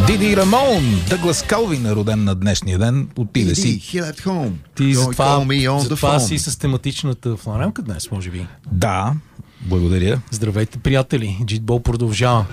Диди Рамон, Дъглас Калвин е роден на днешния ден. Отиде си. Ти затова си с тематичната фланелка днес, може би. Да, благодаря. Здравейте, приятели. Джитбол продължава.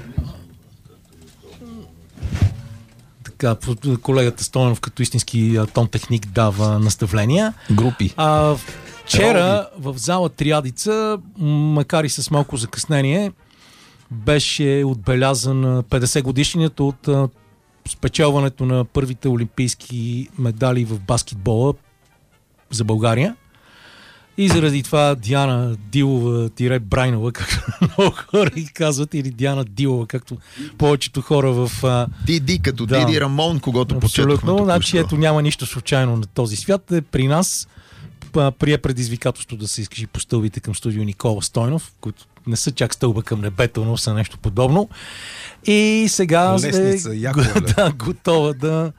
Така, колегата Стойнов като истински тон техник дава наставления. Групи. Вчера в зала Триадица, макар и с малко закъснение, беше отбелязан 50 годишнината от спечелването на първите олимпийски медали в баскетбола за България. И заради това Диана Дилова-Брайнова, както много хора и казват, или Диана Дилова, както повечето хора в... Диди, като Диди Рамон, когато почетохме. Абсолютно, значи ето няма нищо случайно на този свят. При нас прие предизвикателство да се изкажи по стълбите към студио Никола Стойнов, които не са чак стълба към небето, но са нещо подобно. И сега готова да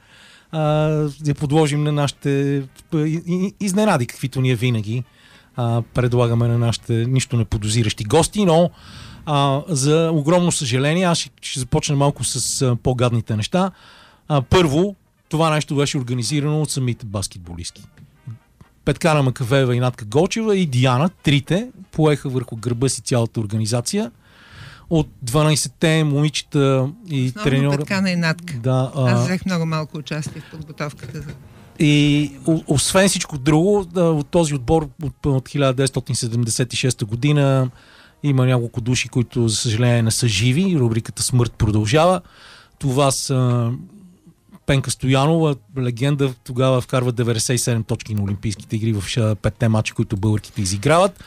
я подложим на нашите изненади, каквито ние винаги предлагаме на нашите нищо неподозиращи гости, но за огромно съжаление аз ще започна малко с по-гадните неща. Първо, това нещо беше организирано от самите баскетболистки. Петкана Макавеева и Натка Голчева и Диана, трите, поеха върху гърба си цялата организация. От 12-те момичета и треньора... Петкана и Натка. Да, аз взех много малко участие в подготовката за... И освен всичко друго, от този отбор от 1976 година има няколко души, които за съжаление не са живи. Рубриката Смърт продължава. Това са Пенка Стоянова, легенда, тогава вкарва 97 точки на Олимпийските игри в 5-те матча, които българките изиграват.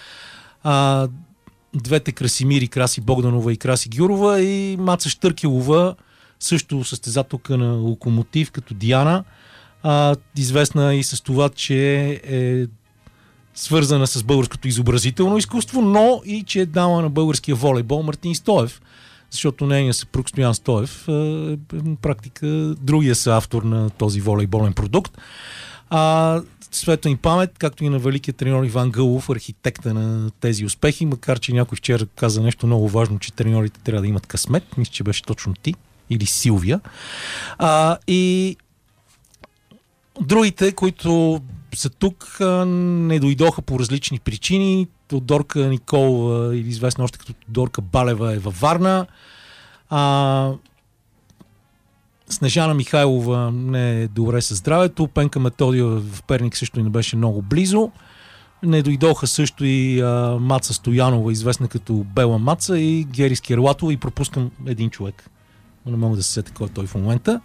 Двете Красимири, Краси Богданова и Краси Гюрова, и Маца Щъркелова, също състезателка на Локомотив, като Диана, известна и с това, че е свързана с българското изобразително изкуство, но и че е дама на българския волейбол Мартин Стоев, защото нейният съпруг Стоян Стоев е практика другия са автор на този волейболен продукт. Светла им памет, както и на великия треньор Иван Гълов, архитекта на тези успехи, макар че някой вчера каза нещо много важно, че треньорите трябва да имат късмет. Мисля, че беше точно ти или Силвия. И другите, които са тук, не дойдоха по различни причини. Тодорка Николова, или известна още като Тодорка Балева, е във Варна. Снежана Михайлова не е добре със здравето. Пенка Методиева в Перник също не беше много близо. Не дойдоха също и Маца Стоянова, известна като Бела Маца, и Гери Скерлатова, и пропускам един човек. Не мога да се сетя кой е той в момента.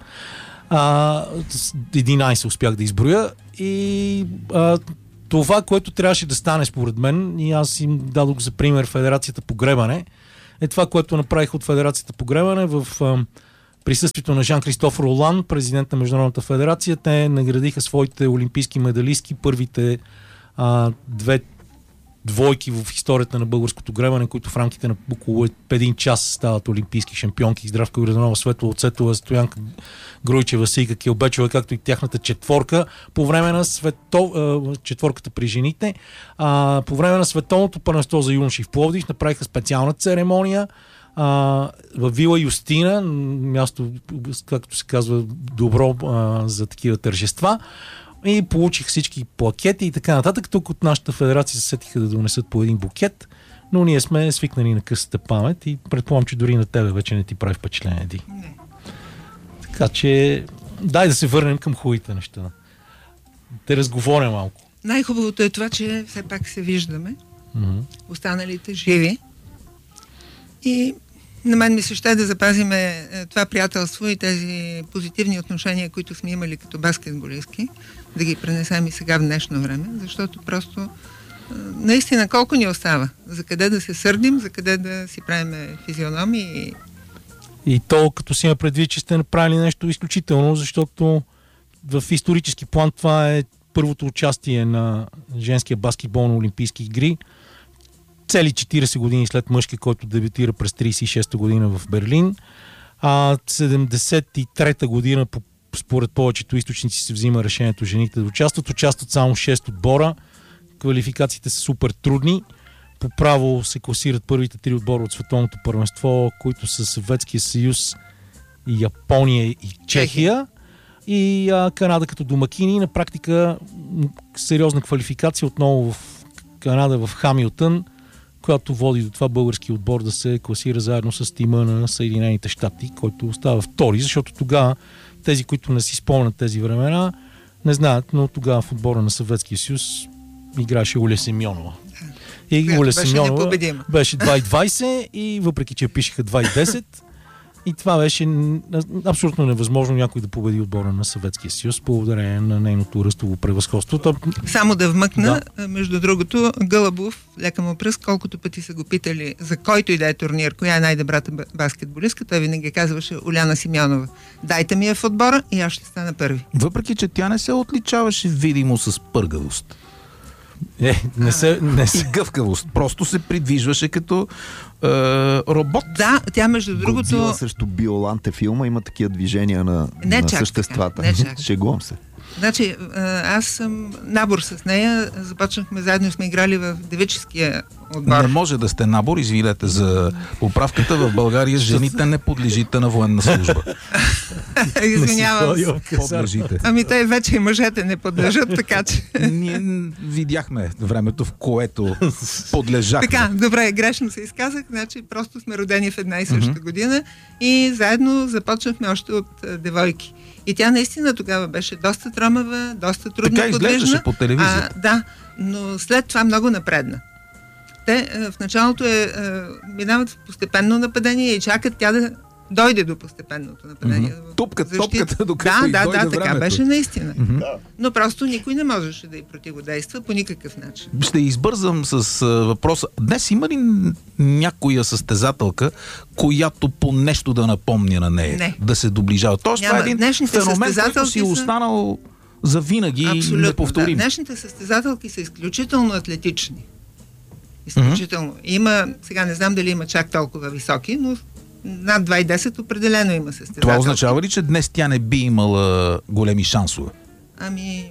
11 успях да изброя. И това, което трябваше да стане според мен, и аз им дадох за пример Федерацията по гребане, е това, което направих от Федерацията по гребане в присъствието на Жан-Кристоф Ролан, президент на Международната федерация. Те наградиха своите олимпийски медалистки, първите две двойки в историята на българското гребане, които в рамките на около един час стават олимпийски шампионки. Здравка Градонова, Светла Оцетова, Стоянка Груйчева, Сейка Килбечева, както и тяхната четворка по време на четворката при жените. По време на световното първенство за юноши в Пловдив направиха специална церемония в Вила Юстина, място, както се казва, добро за такива тържества. И получих всички плакети и така нататък. Тук от нашата федерация се сетиха да донесат по един букет, но ние сме свикнали на късата памет и предполагам, че дори на тебе вече не ти прави впечатление, Ди. Не. Така че дай да се върнем към хубавите неща. Те разговоря малко. Най-хубавото е това, че все пак се виждаме. Останалите живи. И на мен ми се ще да запазиме това приятелство и тези позитивни отношения, които сме имали като баскетболистки, да ги пренесем и сега в днешно време, защото просто наистина колко ни остава? За къде да се сърдим, за къде да си правим физиономии? И то, като си има предвид, че сте направили нещо изключително, защото в исторически план това е първото участие на женския баскетбол на Олимпийски игри. Цели 40 години след мъжки, който дебютира през 36-та година в Берлин. 73-та година, според повечето източници, се взима решението жените да участват. Участват само 6 отбора. Квалификациите са супер трудни. По право се класират първите 3 отбора от световното първенство, които са Съветския съюз, и Япония и Чехия. И Канада като домакини. На практика сериозна квалификация отново в Канада, в Хамилтън, която води до това български отбор да се класира заедно с тима на Съединените щати, който остава втори, защото тогава тези, които не си спомнят тези времена, не знаят, но тогава в отбора на Съветския съюз играеше Уля Семьонова. И Уля Семьонова беше 2,20 и въпреки, че пишеха 2,10, и това беше абсолютно невъзможно някой да победи отбора на Съветския съюз благодарение на нейното ръстово превъзходство. Само да вмъкна, между другото, Гълъбов, лека му пръст, колкото пъти са го питали за който и да е турнир, коя е най-добрата баскетболистка, той винаги казваше Уляна Симеонова. Дайте ми я в отбора и аз ще стана първи. Въпреки, че тя не се отличаваше видимо с пъргавост. Не се. И гъвкавост. Просто се придвижваше като робот. Да, тя между другото... Годзила срещу Биоланте филма има такива движения на съществата. Шегувам се. Значи, аз съм набор с нея. Започнахме заедно, сме играли в девическия отбор. Не може да сте набор, извинете за поправката. В България жените не подлежите на военна служба. Извинявам се. Подлежите. Ами те вече и мъжете не подлежат, така че... Ние видяхме времето, в което подлежахме. Така, добре, грешно се изказах. Значи, просто сме родени в една и съща година и заедно започнахме още от девойки. И тя наистина тогава беше доста тромава, доста трудно така подвижна. изглеждаше по телевизия. Да, но след това много напредна. Те в началото минават в постепенно нападение и чакат тя да дойде до постепенното нападение. Топката, докато дойде така времето. беше наистина. Но просто никой не можеше да й противодейства по никакъв начин. Ще избързам с въпроса. Днес има ли някоя състезателка, която по нещо да напомня на нея? Не. Да се доближава? Тоест, това е един Днешните феномен, който си останал за винаги неповторим. Да. Днешните състезателки са изключително атлетични. Изключително. Има, сега не знам дали има чак толкова високи, но над 2,10 определено има състезателки. Това означава ли, че днес тя не би имала големи шансове? Ами,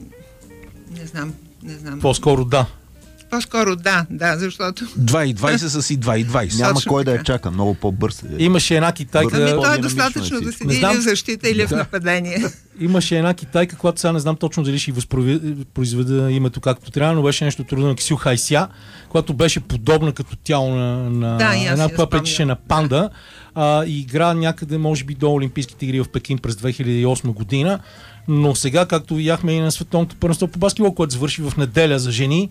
не знам. По-скоро да. По-скоро да, защото... 2,20 с и 2,20. Няма Точно кой да я така. чака, много по-бърз. Имаше една китайка... То е достатъчно да седи или в защита, или в нападение. Имаше една китайка, която сега не знам точно дали ще възпроизведа името както трябва, но беше нещо трудно на Ксю Хайся, която беше подобна като тяло на една, която пречеше на панда. И игра някъде, може би, до Олимпийските игри в Пекин през 2008 година. Но сега, както видяхме и на световното първенство по баскетбол, което завърши в неделя за жени,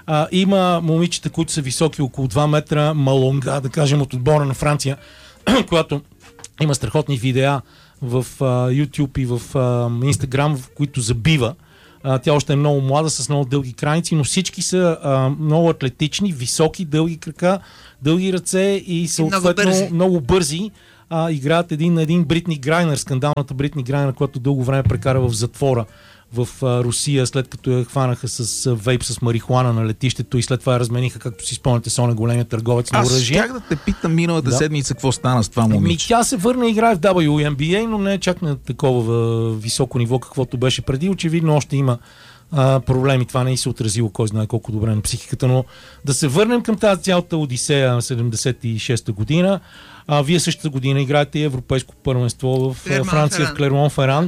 има момичета, които са високи около 2 метра, Малонга, да кажем, от отбора на Франция, която има страхотни видеа в YouTube и в Instagram, в които забива. Тя още е много млада, с много дълги крайници, но всички са много атлетични, високи, дълги крака, дълги ръце и съответно много бързи. Играят един Бритни Грайнер, скандалната Бритни Грайнер, която дълго време прекара в затвора в Русия, след като я хванаха с вейп с марихуана на летището и след това я размениха, както си спомняте, с оня големия търговец на оръжие. Аз щях да те питам миналата седмица какво стана с това момиче. Тя се върна и играе в WNBA, но не е чак на такова високо ниво, каквото беше преди. Очевидно още има проблеми. Това не и се отразило кой знае колко добре на психиката, но да се върнем към тази цялата Одисея на 76-та година. Вие същата година играете и европейско първенство в Франция, в Клермон-Феран.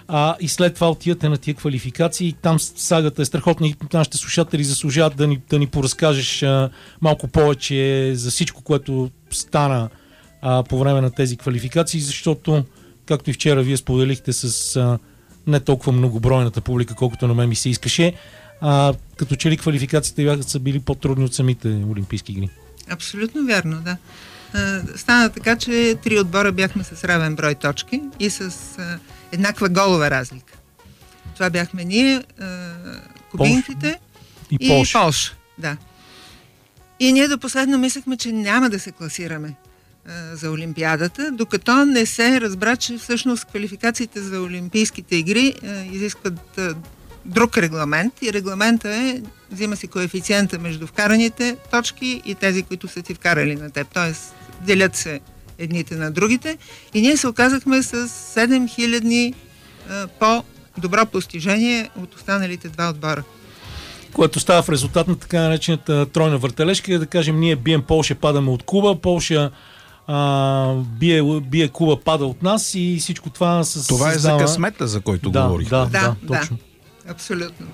И след това отивате на тия квалификации и там сагата е страхотна и нашите слушатели заслужават да ни поразкажеш малко повече за всичко, което стана по време на тези квалификации, защото, както и вчера вие споделихте с не толкова многобройната публика, колкото на мен ми се искаше, като че ли квалификациите са били по-трудни от самите Олимпийски игри. Абсолютно вярно, да. Стана така, че 3 отбора бяхме с равен брой точки и с еднаква голова разлика. Това бяхме ние, кубинките и Полша. Да. И ние до последно мислехме, че няма да се класираме за Олимпиадата, докато не се разбра, че всъщност квалификациите за Олимпийските игри изискват друг регламент и регламента е, взима си коефициента между вкараните точки и тези, които са ти вкарали на теб. Тоест, делят се едните на другите и ние се оказахме с 7000 по-добро постижение от останалите два отбора. Което става в резултат на така наречената тройна въртележка, да кажем, ние бием Полша, падаме от Куба, Полша бие клуба, пада от нас и всичко това Това е за късмета, за който говорих. Да, точно. Абсолютно.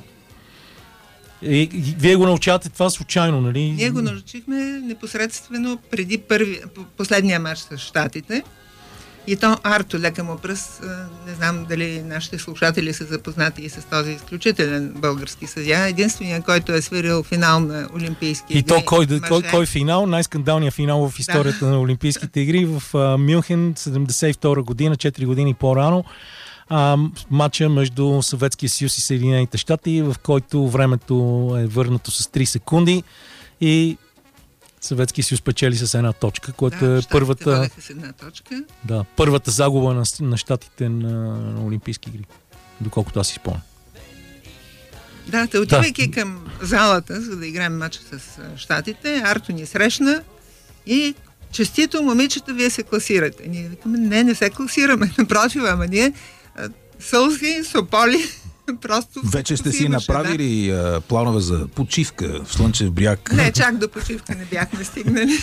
И вие го научавате това случайно, нали? Ние го научихме непосредствено преди последния матч с Щатите. И то Арто лека му пръст, не знам дали нашите слушатели са запознати и с този изключителен български съдия. Единственият, който е свирил финал на Олимпийски игри. И то кой финал? Най-скандалният финал в историята на Олимпийските игри в Мюнхен 72 година, 4 години по-рано. Матча между Съветския съюз и Съединените щати, в който времето е върнато с 3 секунди и Съветския съюз печели с 1 точка, което е първата... с 1 точка. Да, първата загуба на щатите на Олимпийски игри, доколкото аз си спомням. Да, отивайки към залата, за да играем матча с щатите, Арто ни срещна и честито, момичета, вие се класирате. Ние викаме, не се класираме, напротив, ама ние сълзи, сополи, просто... Вече сте си направили планове за почивка в Слънчев бряг? Не, чак до почивка не бяхме стигнали.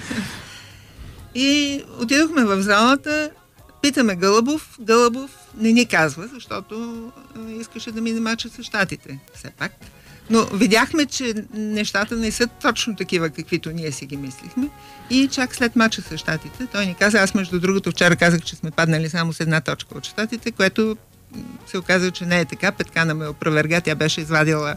И отидохме в залата, питаме Гълъбов. Гълъбов не ни казва, защото искаше да мине мача с щатите. Все пак. Но видяхме, че нещата не са точно такива, каквито ние си ги мислихме. И чак след мача с щатите, той ни каза, аз между другото вчера казах, че сме паднали само с 1 точка от щатите, което се оказа, че не е така. Петкана ме опроверга, тя беше извадила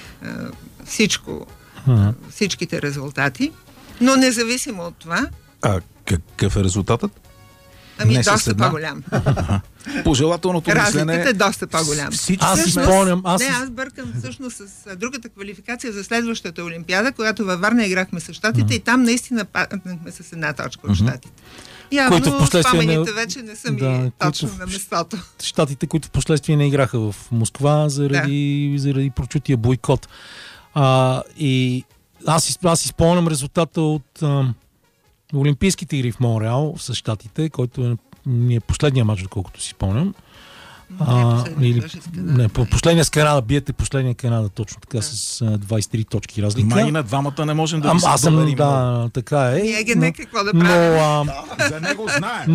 всичките резултати. Но независимо от това... А какъв е резултатът? Ами доста по-голям. Пожелателното мислене... Разликата е доста по-голям. Аз си спомням... Аз бъркам всъщност с другата квалификация за следващата Олимпиада, когато във Варна играхме с щатите и там наистина паднахме с 1 точка от щатите. Явно спомените вече не са ми точно на местото. Щатите, които в последствие не играха в Москва заради прочутия бойкот. И аз си спомням резултата от Олимпийските игри в Монреал с щатите, който е последния матч, доколкото си спомням. Последния с Канада, биете последния Канада, точно така, с 23 точки разлика. Май на двамата не можем да се доверим. Да, така е. Ние какво да правим. За него знае.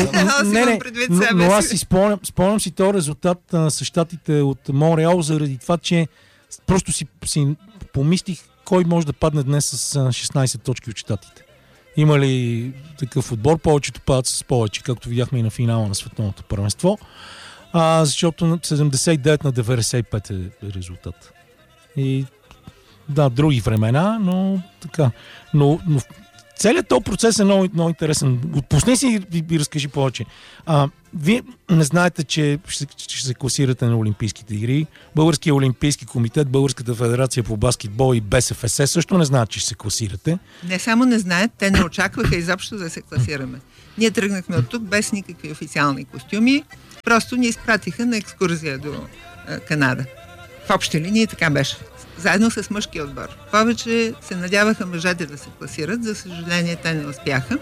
Но аз си спомням си този резултат с щатите от Монреал, заради това, че просто си помислих кой може да падне днес с 16 точки от щатите. Има ли такъв отбор? Повечето падат с повече, както видяхме и на финала на световното първенство. Защото 79 на 95 е резултат. И да, други времена, но така. Но целият този процес е много, много интересен. Отпусни си и разкажи повече. Вие не знаете, че ще се класирате на Олимпийските игри. Българския олимпийски комитет, Българската федерация по баскетбол и БСФС също не знаят, че ще се класирате. Не само не знаят, те не очакваха изобщо да се класираме. Ние тръгнахме от тук без никакви официални костюми. Просто ни изпратиха на екскурзия до Канада. В общи линии така беше. Заедно с мъжкия отбор. Повече се надяваха мъжете да се класират. За съжаление, те не успяха.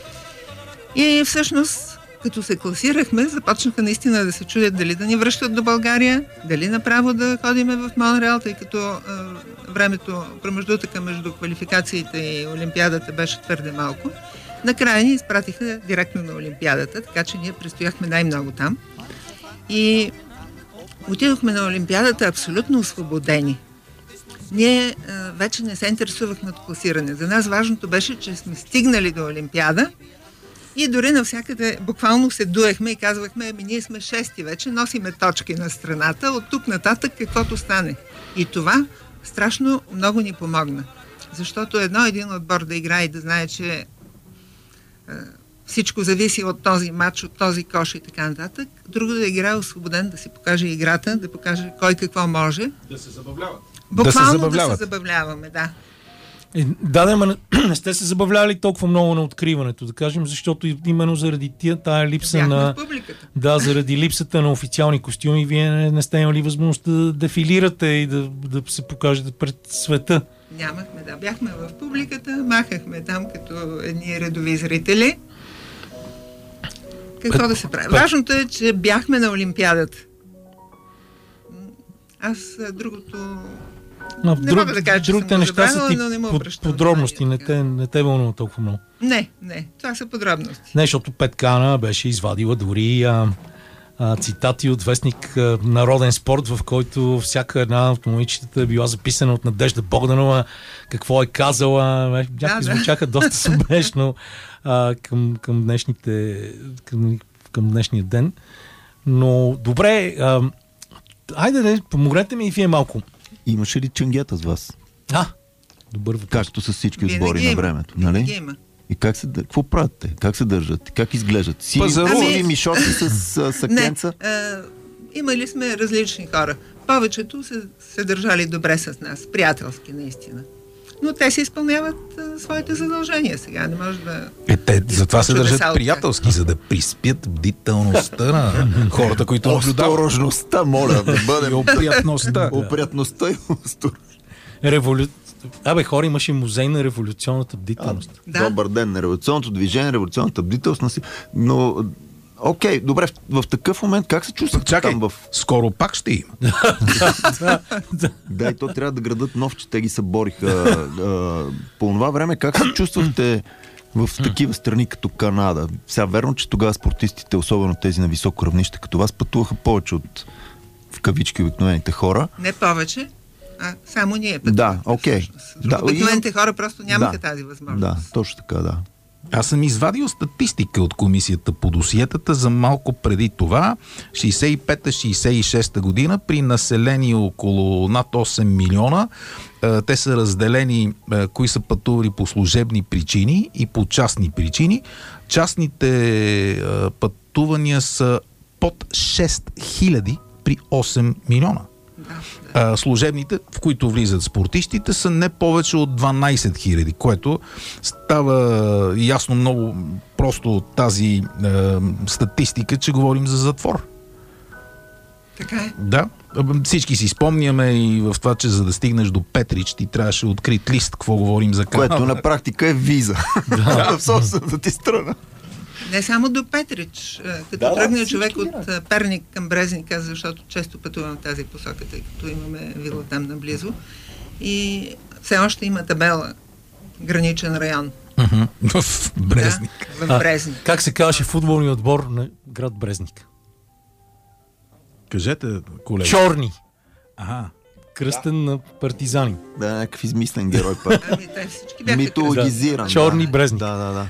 И всъщност, като се класирахме, започнаха наистина да се чудят дали да ни връщат до България, дали направо да ходиме в Монреал, тъй като времето, промеждутъка между квалификациите и Олимпиадата беше твърде малко. Накрая ни изпратиха директно на Олимпиадата, така че ние престояхме най-много там. И отидохме на Олимпиадата абсолютно освободени. Ние вече не се интересувахме от класиране. За нас важното беше, че сме стигнали до Олимпиада и дори навсякъде буквално се дуехме и казвахме, ние сме 6 вече, носиме точки на страната, от тук нататък каквото стане. И това страшно много ни помогна. Защото един отбор да играе и да знае, че всичко зависи от този матч, от този кош и така нататък. Друго да играе освободен, да си покаже играта, да покаже кой какво може. Да се забавляват. Буквално да се забавляваме, да. Да, не сте се забавлявали толкова много на откриването, да кажем, защото именно заради тая липса на... Да, заради липсата на официални костюми, вие не сте имали възможност да дефилирате и да се покажете пред света. Нямахме, да. Бяхме в публиката, махахме там като едни редови зрители. Какво да се прави? Важното е, че бяхме на Олимпиадата. Аз другото Не мога да кажа, че съм го забравила, но не му обръщам подробности, не те вълнува толкова много. Не, това са подробности. Не, защото Петкана беше извадила дори цитати от вестник Народен спорт, в който всяка една от момичетата е била записана от Надежда Богданова, какво е казала. Някакви звучаха доста смешно към днешния ден. Но добре, айде, помогнете ми и вие малко. Имаше ли ченгета с вас? Добър въпрос. Както с всички отбори на времето, нали? Има. И какво правят те? Как се държат? Как изглеждат? Сиви мишоти с сакенца? Имали сме различни хора. Повечето се държали добре с нас. Приятелски, наистина. Но те се изпълняват своите задължения сега. Не може да... Те затова се държат приятелски, за да приспят бдителността на хората, които наблюдават. Осторожността, моля, да бъдем. Опрятността. Опрятността и хора, имаше музей на революционната бдителност. Добър ден на революционното движение, революционната бдителност. Но, окей, добре, в такъв момент как се чувствате там в... Скоро пак ще има. Да, и то трябва да градат нов, че те ги събориха. По това време как се чувствахте в такива страни като Канада? Сега верно, че тогава спортистите, особено тези на високо равнище, като вас, пътуваха повече от в кавички обикновените хора. Не повече, само ние пътувахме. Да, окей. Обикновените хора просто нямаха тази възможност. Да, точно така, да. Аз съм извадил статистика от комисията по досиетата за малко преди това, 65-66 година, при население около над 8 милиона. Те са разделени, кои са пътували по служебни причини и по частни причини. Частните пътувания са под 6000 при 8 милиона. Служебните, в които влизат спортистите, са не повече от 12 000, което става ясно много просто от тази статистика, че говорим за затвор. Така е. Да. Всички си спомняме и в това, че за да стигнеш до Петрич, ти трябваше открит лист, какво говорим за Канада. Което на практика е виза. В собствената ти страна. Не само до Петрич. Като тръгне човек от Перник към Брезника, защото често пътувам в тази посока, тъй като имаме вила там наблизо. И все още има табела граничен район. В Брезник. Да, в Брезник. Как се казваше футболният отбор на град Брезник? Кажете, колега. Чорни. Кръстен на партизани. Да, някакъв измислен герой път. Те всички бяха митологизиран. Чорни Брезник. Да.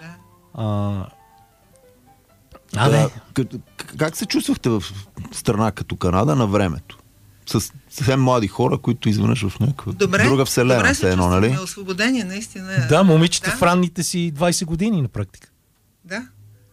Как се чувствахте в страна като Канада на времето? С съвсем млади хора, които изведнъж в някаква друга вселена. Добре се чувстваме освободени, наистина. Да, момичета в ранните си 20 години на практика. Да.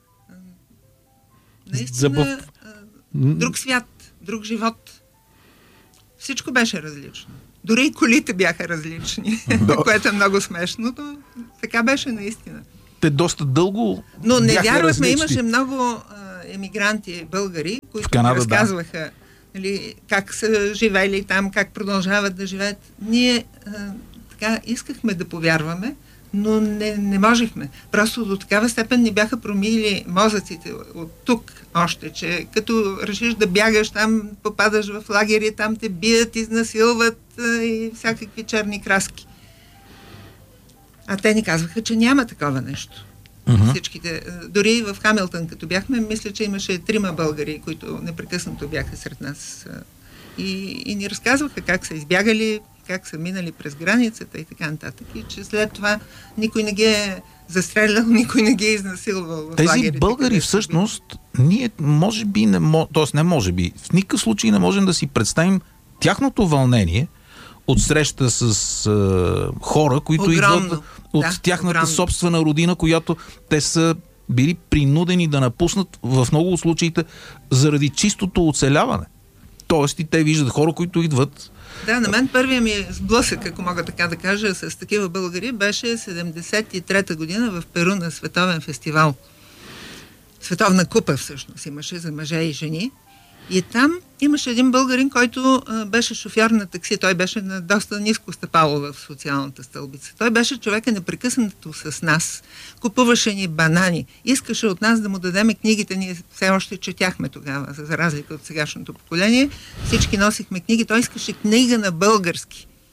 Наистина, друг свят, друг живот. Всичко беше различно. Дори и колите бяха различни, което е много смешно, но така беше наистина. Те доста дълго. Но не вярвахме, имаше много емигранти българи, които разказваха как са живели там, как продължават да живеят. Ние така искахме да повярваме, но не можехме. Просто до такава степен ни бяха промили мозъците от тук още, че като решиш да бягаш там, попадаш в лагери, там те бият, изнасилват и всякакви черни краски. А те ни казваха, че няма такова нещо. Всичките. Дори в Хамилтън, като бяхме, мисля, че имаше 3 българи, които непрекъснато бяха сред нас. И ни разказваха как са избягали, как са минали през границата и така нататък. И че след това никой не ги е застрелял, никой не ги е изнасилвал в лагерите. Тези българи всъщност, ние може би, не може би, в никакъв случай не можем да си представим тяхното вълнение от среща с хора, които идват от тяхната собствена родина, която те са били принудени да напуснат в много от случаите заради чистото оцеляване. Тоест и те виждат хора, които идват. Да, на мен първият ми сблъсък, ако мога така да кажа, с такива българи беше 73-та година в Перу на световен фестивал. Световна купа всъщност имаше за мъже и жени. И там имаше един българин, който беше шофьор на такси. Той беше на доста ниско стъпало в социалната стълбица. Той беше човека непрекъснато с нас. Купуваше ни банани. Искаше от нас да му дадеме книгите. Ние все още четяхме тогава, за разлика от сегашното поколение. Всички носихме книги. Той искаше книга на български.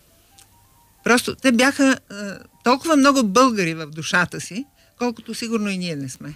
Просто те бяха толкова много българи в душата си, колкото сигурно и ние не сме.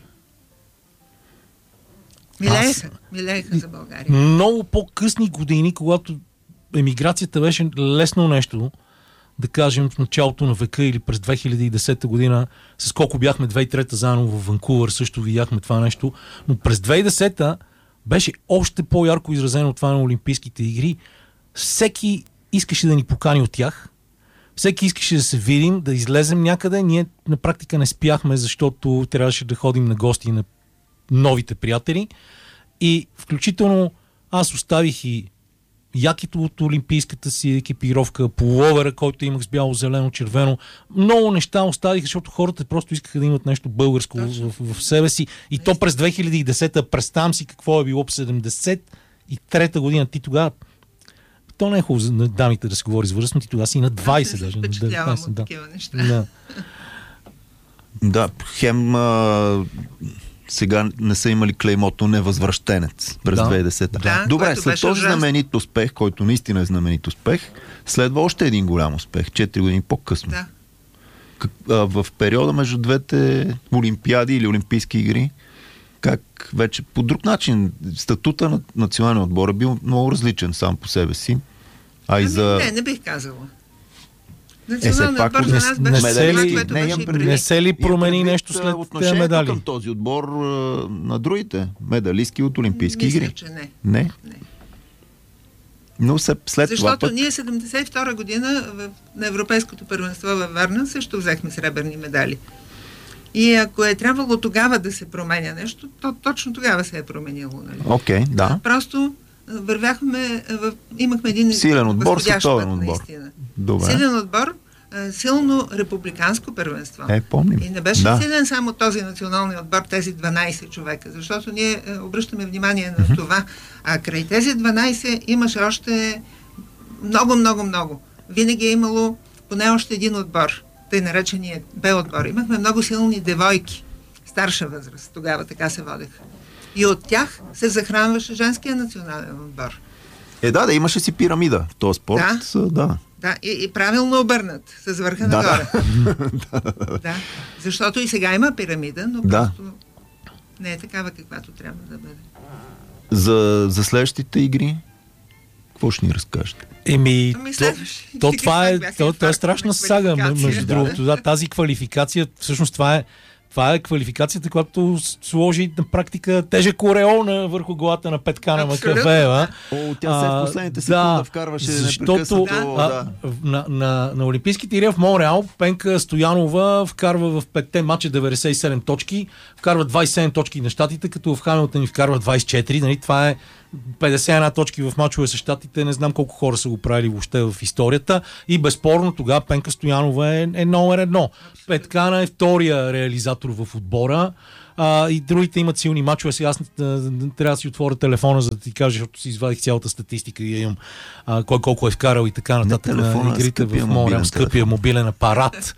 Милееха за България. Много по-късни години, когато емиграцията беше лесно нещо, да кажем в началото на века или през 2010 година, с колко бяхме 2003 заедно в Ванкувър, също видяхме това нещо, но през 2010 беше още по-ярко изразено това на Олимпийските игри. Всеки искаше да ни покани от тях, всеки искаше да се видим, да излезем някъде. Ние на практика не спяхме, защото трябваше да ходим на гости на новите приятели. И включително аз оставих и якито от олимпийската си екипировка, пуловера, който имах с бяло, зелено, червено. Много неща оставих, защото хората просто искаха да имат нещо българско в себе си. И то през 2010-та, представям си какво е било в 73-та година. Ти тогава, то не е хубаво на дамите да се говори с възраст, но ти тогава си на 20 даже. Впечатлявам от такива неща. Да, хем сега не са имали клеймото невъзвръщенец през 2010-та. Да, добре, след този знаменит успех, който наистина е знаменит успех, следва още един голям успех, 4 години по-късно. Да. В периода между двете олимпиади или олимпийски игри, как вече по друг начин статута на националния отбор е бил много различен сам по себе си. Не бих казала. Националният отбор за нас беше това, което беше и преди. Не се ли промени нещо след тези медали? Към този отбор на другите медалистки от олимпийски игри? Мисля, че не. Но след защото това ние 72 година на Европейското първенство във Варна също взехме сребърни медали. И ако е трябвало тогава да се променя нещо, то точно тогава се е променило. Нали? Окей, да. Просто вървяхме, имахме един силен отбор, световен отбор. Добре. Силен отбор, силно републиканско първенство. Помним. И не беше силен само този национален отбор, тези 12 човека, защото ние обръщаме внимание на това. А край тези 12 имаше още много. Винаги е имало поне още един отбор, тъй наречения Б отбор. Имахме много силни девойки, старша възраст, тогава така се водеха. И от тях се захранваше женския национален отбор. Да, имаше си пирамида в този спорт. Да. Да, и правилно обърнат, с върха нагоре. Да. Защото и сега има пирамида, но просто не е такава, каквато трябва да бъде. За следващите игри, какво ще ни разкажете? Това е страшна сага, между другото. Тази квалификация, всъщност това е квалификацията, която сложи на практика тежък ореол върху главата на Петкана Макавеева. Тя се в последните секунда вкарваше непрекъснато. На Олимпийските игри в Монреал Пенка Стоянова вкарва в 5-те мача 97 точки, вкарва 27 точки на щатите, като в Хамилтън ни вкарва 24. Нали? Това е 51 точки в мачове с щатите. Не знам колко хора са го правили въобще в историята. И безспорно тогава Пенка Стоянова е номер едно. Петкана е втория реализатор в отбора. И другите имат силни мачове. Сега аз трябва да си отворя телефона, за да ти кажа, защото си извадих цялата статистика и имам кой колко е вкарал и така нататък на игрите в Монреал. Скъпия мобилен апарат.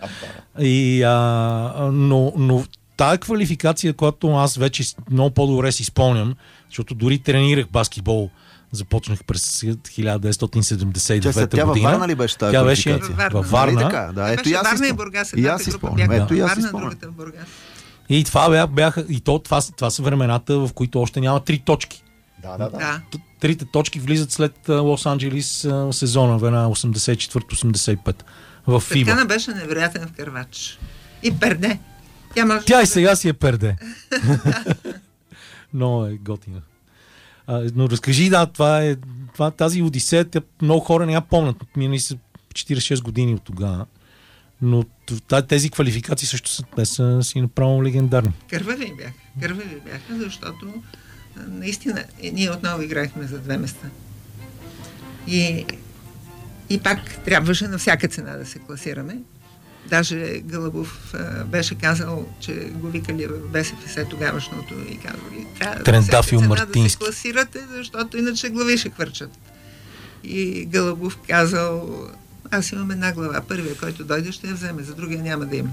Но тая квалификация, която аз вече много по-добре си спомням, защото дори тренирах баскетбол, започнах през 1979 година. Във Варна ли беше тази квалификация? Във Варна. Ето и аз си спомням. Аз си спомням. И това са времената, в които още няма 3 точки. Да. Трите точки влизат след Лос-Анджелис сезона, вена 84-85 в ФИБА. Петкана беше невероятен вкървач. И перде. Тя и сега си е перде. Но е готина. Но разкажи, тази Одисея, много хора не я помнят. Минали са 46 години от тогава. Но тези квалификации също са си направо легендарни. Кървави бяха, защото наистина ние отново играехме за 2 места. И пак трябваше на всяка цена да се класираме. Даже Гълъбов беше казал, че го викали в БСФС тогавашното и казали, трябва на всяка цена да се класирате, защото иначе глави ще хвърчат. И Гълъбов казал, аз имам една глава, първия, който дойде, ще я вземе, за другия няма да има.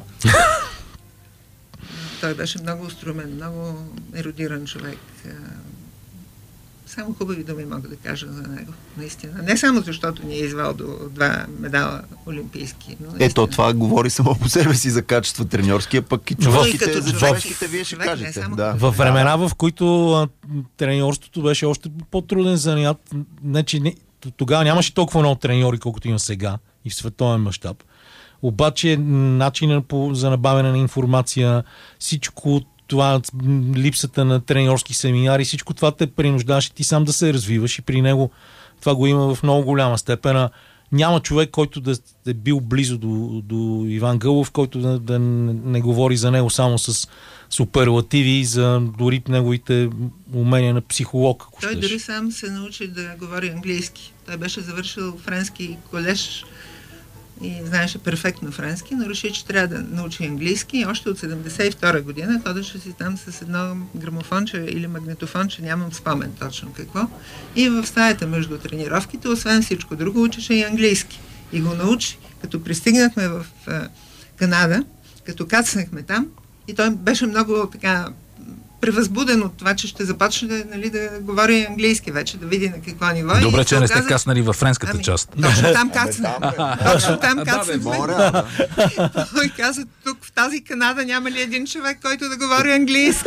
Той беше много устромен, много ерудиран човек. само хубави думи мога да кажа за него. Наистина. Не само защото ни е извел до 2 медала олимпийски. Но ето, това говори само по себе си за качество треньорския, пък и човешките, за човешките вие ще кажете. Да. Във времена, в които треньорството беше още по-труден занаят, тогава нямаше толкова много треньори, колкото има сега и в световен мащаб. Обаче начинът за набавяне на информация, всичко това, липсата на треньорски семинари, всичко това те принуждаваше ти сам да се развиваш и при него това го има в много голяма степен. Няма човек, който да е бил близо до Иван Гълъв, който да не говори за него само с суперлативи, за дори неговите умения на психолог. Той дори сам се научи да говори английски. Той беше завършил френски колеж и знаеше перфектно френски, но реши, че трябва да научи английски и още от 72 година ходеше си там с едно грамофонче или магнитофонче, нямам спомен точно какво. И в стаята между тренировките, освен всичко друго, учеше и английски. И го научи. Като пристигнахме в Канада, като кацнахме там, и той беше много така превъзбуден от това, че ще започне да говори английски вече, да види на какво ниво. Добре, че не сте каснали във френската част. Точно там кацнахме. Точно там кацнахме. Той каза, тук в тази Канада няма ли един човек, който да говори английски?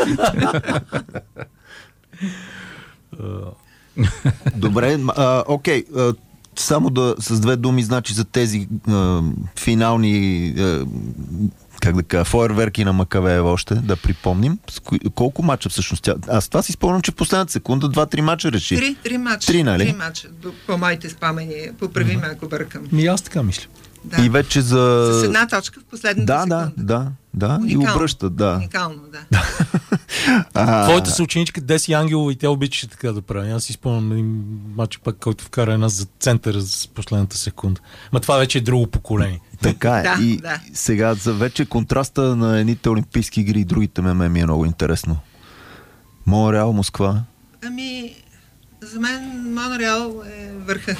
Добре, окей. Само с 2 думи, значи за тези финални как да кажа, фойерверки на Макавеева още, да припомним. Колко мача всъщност тя? Аз това си спомням, че в последната секунда 2-3 мача реши. 3 мача. 3, нали? 3 мача, по моите спомени. Поправи ме, ако бъркам. Аз така мисля. Да. И вече за... С една точка в последната секунда. Да. И обръща, да. Уникално, да. Твоята съученичка Деси Ангелова и тя обичаше така да прави. Аз си спомням един матч пак, който вкара една за центъра с последната секунда. Ма това вече е друго поколение. Така е. И сега за вече контраста на едните олимпийски игри и другите ми е много интересно. Монреал, Москва. За мен Монреал е върха.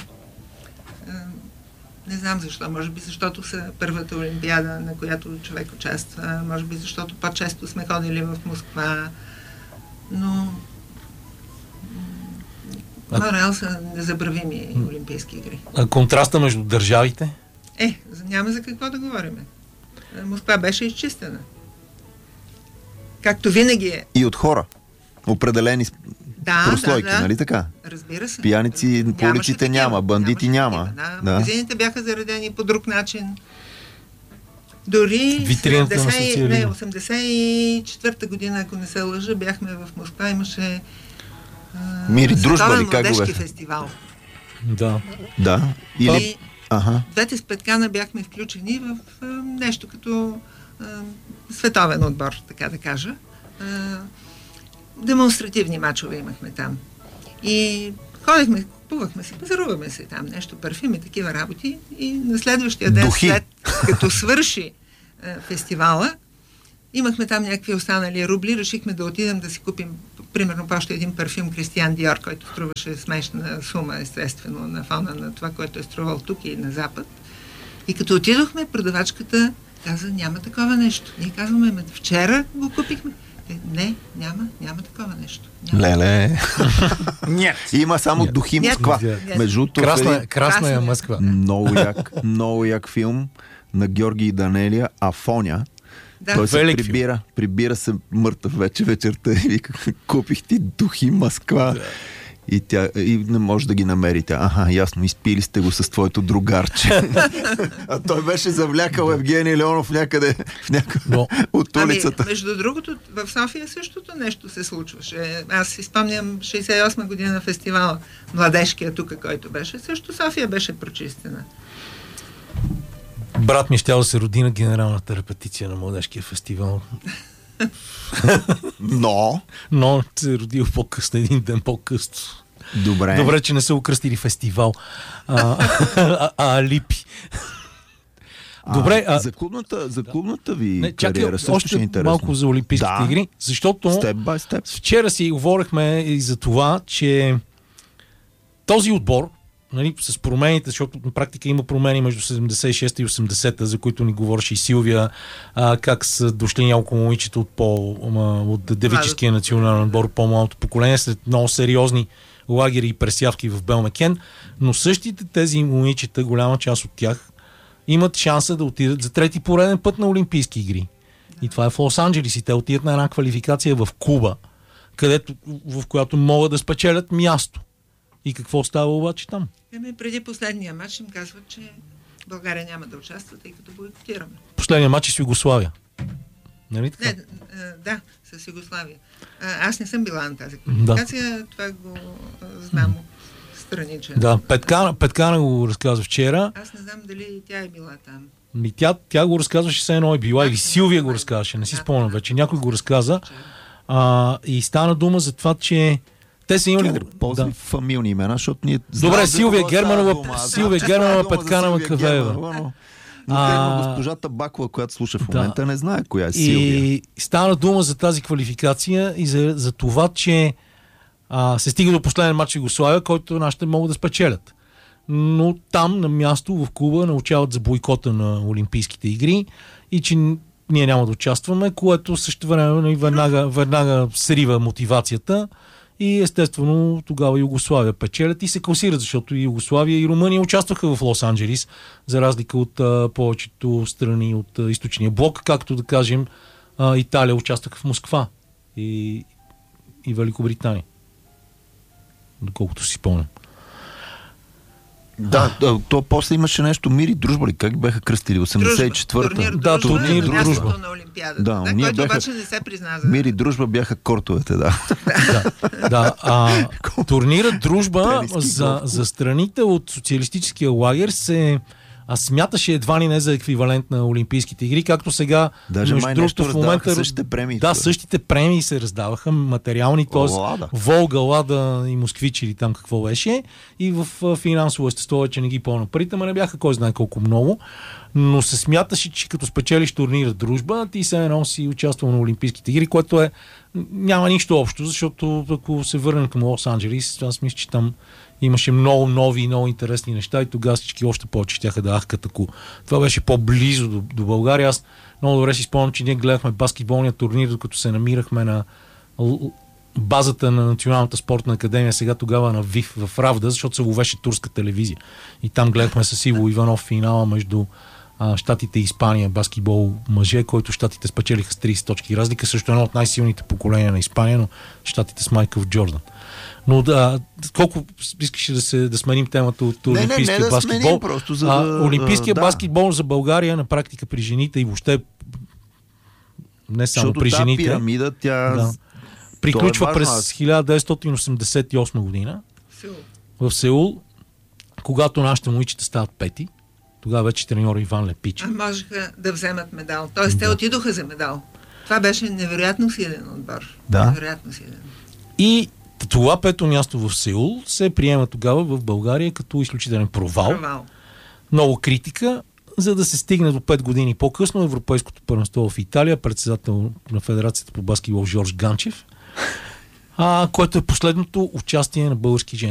Не знам защо. Може би защото са първата олимпиада, на която човек участва. Може би защото по-често сме ходили в Москва. Но Монреал са незабравими олимпийски игри. А контраста между държавите? Няма за какво да говорим. Москва беше изчистена. Както винаги е. И от хора. Определени прослойки, нали така? Разбира се. Пияници по улиците няма, бандити няма. Магазините бяха заредени по друг начин. Дори 84-та година, ако не се лъжа, бяхме в Москва, имаше Мири дружба ли, как го младежки фестивал. Да. Или... Двете с Петкана бяхме включени в нещо като световен отбор, така да кажа. Демонстративни мачове имахме там. И ходихме, купувахме се, пазаруваме се там, нещо, парфюми, такива работи. И на следващия ден, след като свърши фестивала, имахме там някакви останали рубли, решихме да отидем да си купим примерно още един парфюм Кристиан Диор, който струваше смешна сума, естествено, на фона на това, което е струвал тук и на Запад. И като отидохме, продавачката каза, няма такова нещо. Ние казваме, вчера го купихме. Не, няма такова нещо. Леле. Има само духи Москва. Между красна е Москва. Много як филм на Георги и Данелия, Афоня. Той се прибира се мъртъв вечерта и вика, купих ти духи Москва. И не може да ги намерите. Ясно, изпили сте го с твоето другарче. А той беше завлякал Евгений Леонов някъде от улицата. Между другото, в София същото нещо се случваше. Аз си спомням 68 година фестивал младежкия тук, който беше. Също София беше прочистена. Брат ми щял да се роди на генералната репетиция на младежкия фестивал. Но се е родил по-късно, един ден по-късно. Добре, че не са окръстили фестивал. Липи. Добре. За клубната ви кариера също ще е интересно. Малко за олимпийските игри, защото вчера си говорихме и за това, че този отбор нали, с промените, защото на практика има промени между 76-та и 80-та, за които ни говореше и Силвия, как са дошли няколко момичета от девическия национален отбор, по-малото поколение, след много сериозни лагери и пресявки в Белмекен, но същите тези момичета, голяма част от тях, имат шанса да отидат за трети пореден път на Олимпийски игри. И това е в Лос-Анджелес и те отидат на една квалификация в Куба, в която могат да спечелят място. И какво става обаче там? Преди последния матч им казват, че България няма да участва, тъй като бойкотираме. Последния матч е с Югославия. Нали така? Не, да, с Югославия. Аз не съм била на тази квалификация, това го знам страничен. Да, Петкана го разказва вчера. Аз не знам дали тя е била там. Тя го разказваше, все едно е била, или Силвия го разказваше, не си спомням вече. Някой го разказа. И стана дума за това, че те са имали... Ползвай фамилни имена, защото ние... Добре, Силвия Германова, Петканова, Кавеева. Но госпожата Бакова, която слуша в момента, не знае коя е Силвия. И стана дума за тази квалификация и за това, че се стига до последен матч в Югославия, който нашите могат да спечелят. Но там, на място, в Куба, научават за бойкота на Олимпийските игри и че ние няма да участваме, което също време веднага срива мотивацията и естествено тогава Югославия печелят и се класират, защото и Югославия и Румъния участваха в Лос-Анджелес, за разлика от повечето страни от източния блок, както да кажем Италия участваха в Москва и Великобритания. Доколкото си спомням. Да, то после имаше нещо Мир и дружба ли? Как бяха кръстили? 84-та. Да, турнир дружба. На Олимпиадата. Да, който обаче не се призна. Мир и дружба бяха кортовете, турнирът дружба за страните от социалистическия лагер се смяташе едва ли не за еквивалент на Олимпийските игри, както сега, даже между другото, в момента... Същите премии. Да, същите премии се раздаваха, материални, т.е. Волга, Лада и Москвич или там какво беше, и в финансово естество вече не ги помня парите, но не бяха кой знае колко много, но се смяташе, че като спечелиш турнира дружба, ти се едно си участвал на Олимпийските игри, което няма нищо общо, защото ако се върнем към Лос-Анджелес, аз мисля, че там имаше много нови и много интересни неща и тогава всички още повече щяха да ахкат, ако това беше по-близо до България. Аз много добре си спомням, че ние гледахме баскетболния турнир, докато се намирахме на базата на Националната спортна академия, сега тогава на ВИФ в Равда, защото се ловеше турска телевизия. И там гледахме с Иво Иванов финала между Щатите и Испания, баскетбол мъже, който Щатите спечелиха с 30 точки разлика, също едно от най-силните поколения на Испания, но Щатите с Майкъл Джордан. Но колко искаше да сменим темата от олимпийския баскетбол? Олимпийския баскетбол за България на практика при жените и въобще не само защото при жените. Пирамида, тя... приключва през 1988 година в Сеул, когато нашите момичета стават пети. Тогава вече треньор Иван Лепич. Можеха да вземат медал. Тоест те отидоха за медал. Това беше невероятно силен отбор. Да. Невероятно силен. И това пето място в Сеул се приема тогава в България като изключителен провал. Много критика, за да се стигне до 5 години по-късно Европейското първенство в Италия, председател на Федерацията по баскетбол Жорж Ганчев, което е последното участие на български женски